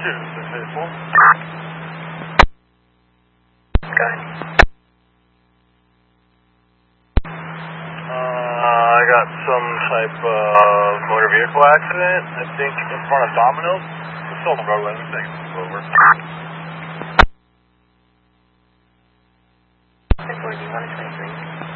684. Okay. I got some type of motor vehicle accident, I think in front of Domino's. It's still on the roadway, let me take it over.